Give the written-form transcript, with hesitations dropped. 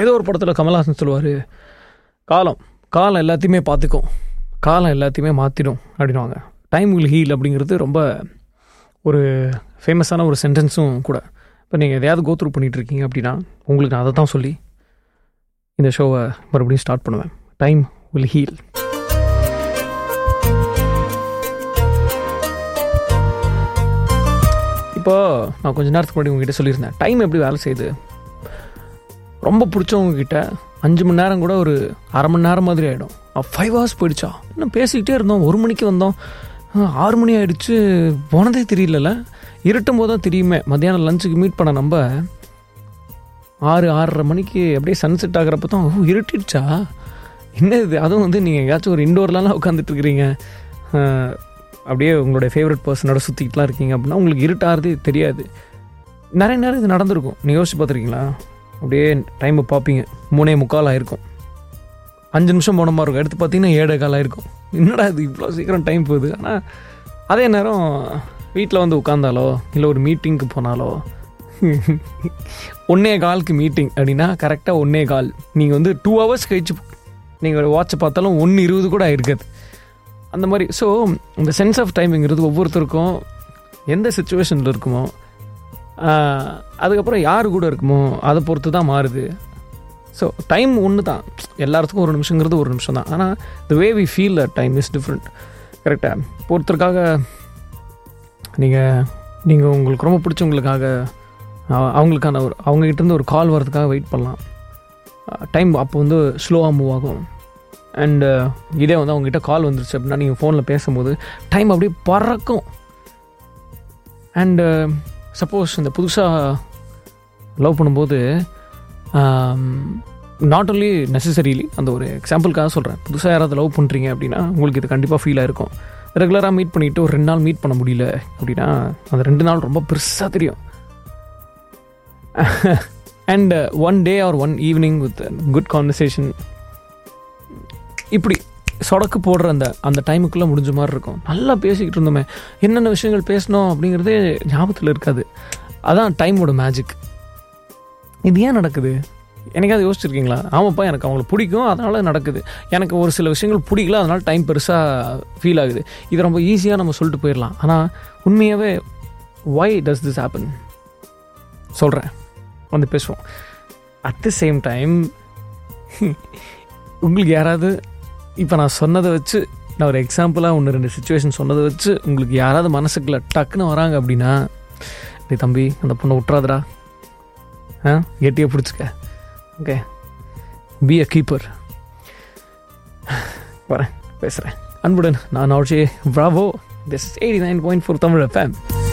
ஏதோ ஒரு படத்தில் கமல்ஹாசன் சொல்லுவார், காலம் எல்லாத்தையுமே பார்த்துக்கும், காலம் எல்லாத்தையுமே மாற்றிடும் அப்படின்வாங்க. டைம் வில் ஹீல் அப்படிங்கிறது ரொம்ப ஒரு ஃபேமஸான ஒரு சென்டென்ஸும் கூட. இப்போ நீங்கள் எதையாவது கோத்ரூ பண்ணிகிட்ருக்கீங்க அப்படின்னா உங்களுக்கு நான் அதை தான் சொல்லி இந்த ஷோவை மறுபடியும் ஸ்டார்ட் பண்ணுவேன். Time will heal. இப்போ நான் கொஞ்சம் நேரத்துக்கு முன்னாடி உங்ககிட்ட சொல்லியிருந்தேன், டைம் எப்படி வேலை செய்யுது. ரொம்ப பிடிச்சவங்கக்கிட்ட 5 மணி நேரம் கூட ஒரு அரை மணி நேரம் மாதிரி ஆகிடும். 5 hours போயிடுச்சா, இன்னும் பேசிக்கிட்டே இருந்தோம், 1 மணிக்கு வந்தோம், 6 மணி ஆகிடுச்சு, போனதே தெரியல. இருட்டும் போது தான் தெரியுமே. மத்தியானம் லஞ்சுக்கு மீட் பண்ண நம்ம 6-6:30 மணிக்கு அப்படியே சன்செட் ஆகிறப்ப தான் இருட்டிடுச்சா, என்ன இது. அதுவும் வந்து நீங்கள் எங்கேயாச்சும் ஒரு இண்டோர்லாம் உட்காந்துட்ருக்கிறீங்க, அப்படியே உங்களுடைய ஃபேவரட் பர்சனோட சுற்றிக்கிட்டுலாம் இருக்கீங்க அப்படின்னா உங்களுக்கு இருட்டாகிறதே தெரியாது. நிறைய நேரம் இது நடந்திருக்கும். நீங்கள் யோசிச்சு பார்த்துருக்கீங்களா? அப்படியே டைமை பார்ப்பீங்க, 3:45 ஆகிருக்கும், 5 நிமிஷம் போன மாதிரி இருக்கும். எடுத்து பார்த்தீங்கன்னா 7:15 ஆகிருக்கும். என்னடா இது இவ்வளோ சீக்கிரம் டைம் போகுது. ஆனால் அதே நேரம் வீட்டில் வந்து உட்காந்தாலோ இல்லை ஒரு மீட்டிங்க்கு போனாலோ 1:15 மீட்டிங் அப்படின்னா கரெக்டாக 1:15. நீங்கள் வந்து 2 hours கழிச்சு நீங்கள் வாட்சை பார்த்தாலும் 1:20 கூட ஆகிருக்காது. அந்த மாதிரி. ஸோ இந்த சென்ஸ் ஆஃப் டைமிங்கிறது ஒவ்வொருத்தருக்கும் எந்த சுச்சுவேஷனில் இருக்குமோ, அதுக்கப்புறம் யார் கூட இருக்குமோ அதை பொறுத்து தான் மாறுது. ஸோ டைம் ஒன்று தான், எல்லாத்துக்கும் 1 நிமிஷங்கிறது 1 நிமிஷம் தான். ஆனால் த வே we feel the time is different. கரெக்டாக ஒருத்தருக்காக நீங்கள் உங்களுக்கு ரொம்ப பிடிச்சவங்களுக்காக அவங்களுக்கான அவங்ககிட்டேருந்து ஒரு கால் வர்றதுக்காக வெயிட் பண்ணலாம். டைம் அப்போ வந்து ஸ்லோவாக மூவ் ஆகும். அண்டு இதே வந்து அவங்ககிட்ட கால் வந்துருச்சு அப்படின்னா நீங்கள் ஃபோனில் பேசும்போது டைம் அப்படியே பறக்கும். அண்டு சப்போஸ் இந்த புதுசாக லவ் பண்ணும்போது நாட் ஒன்லி நெசசரிலி, அந்த ஒரு எக்ஸாம்பிளுக்காக சொல்கிறேன், புதுசாக யாராவது லவ் பண்ணுறீங்க அப்படின்னா உங்களுக்கு இது கண்டிப்பாக ஃபீல் ஆகிருக்கும். ரெகுலராக மீட் பண்ணிவிட்டு ஒரு 2 நாள் மீட் பண்ண முடியல அப்படின்னா அந்த 2 நாள் ரொம்ப பெருசாக தெரியும். And 1 day or 1 evening with good conversation, இப்படி சொடக்கு போடுற அந்த டைமுக்குள்ளே முடிஞ்ச மாதிரி இருக்கும். நல்லா பேசிக்கிட்டு இருந்தோமே, என்னென்ன விஷயங்கள் பேசணும் அப்படிங்கிறதே ஞாபகத்தில் இருக்காது. அதான் டைமோட மேஜிக். இது ஏன் நடக்குது? எனக்காவது யோசிச்சிருக்கீங்களா? ஆமாப்பா, எனக்கு அவங்களை பிடிக்கும், அதனால் நடக்குது. எனக்கு ஒரு சில விஷயங்கள் பிடிக்கல, அதனால் டைம் பெருசாக ஃபீல் ஆகுது. இது ரொம்ப ஈஸியாக நம்ம சொல்லிட்டு போயிடலாம். ஆனால் உண்மையாகவே why does this happen சொல்கிறேன், வந்து பேசுவோம். அட் த சேம் டைம் உங்களுக்கு யாராவது இப்போ நான் சொன்னதை வச்சு, நான் ஒரு எக்ஸாம்பிளாக 1-2 சிச்சுவேஷன் சொன்னதை வச்சு உங்களுக்கு யாராவது மனசுக்குள்ள டக்குன்னு வராங்க அப்படின்னா, டேய் தம்பி அந்த பொண்ணை விட்றாதடா, கெட்டியாக பிடிச்சிக்க, ஓகே, பி அ கீப்பர். வரேன், பேசுகிறேன். அன்புடன் நான் RJ Bravo. This is 89.4 Tamil FM.